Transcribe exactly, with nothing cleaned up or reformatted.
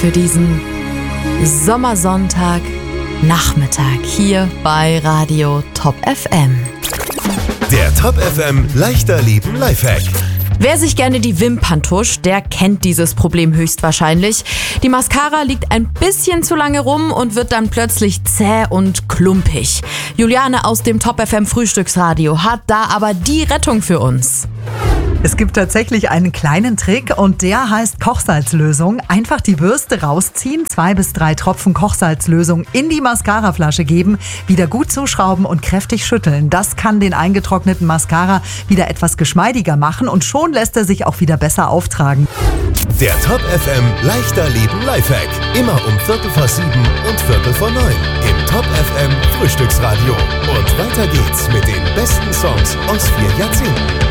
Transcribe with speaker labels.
Speaker 1: für diesen Sommersonntag Nachmittag hier bei Radio Top F M.
Speaker 2: Der Top F M Leichter Leben Lifehack.
Speaker 1: Wer sich gerne die Wimpern tuscht, der kennt dieses Problem höchstwahrscheinlich. Die Mascara liegt ein bisschen zu lange rum und wird dann plötzlich zäh und klumpig. Juliane aus dem Top F M Frühstücksradio hat da aber die Rettung für uns.
Speaker 3: Es gibt tatsächlich einen kleinen Trick und der heißt Kochsalzlösung. Einfach die Bürste rausziehen, zwei bis drei Tropfen Kochsalzlösung in die Mascaraflasche geben, wieder gut zuschrauben und kräftig schütteln. Das kann den eingetrockneten Mascara wieder etwas geschmeidiger machen und schon lässt er sich auch wieder besser auftragen.
Speaker 2: Der Top F M Leichter Leben Lifehack. Immer um Viertel vor sieben und Viertel vor neun im Top F M Frühstücksradio. Und weiter geht's mit den besten Songs aus vier Jahrzehnten.